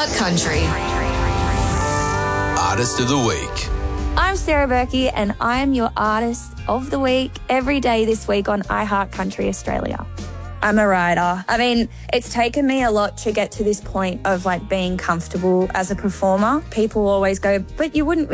iHeart Country. Artist of the Week. I'm Sarah Berkey and I am your Artist of the Week every day this week on iHeart Country Australia. I'm a writer. I mean, it's taken me a lot to get to this point of being comfortable as a performer. People always go, but you wouldn't